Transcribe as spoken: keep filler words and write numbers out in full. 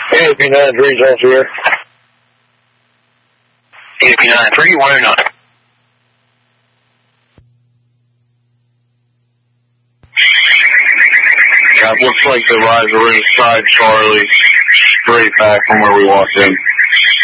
A P nine three is also here. A P nine three, one oh nine. Yeah, it looks like the riser inside Charlie, straight back from where we walked in.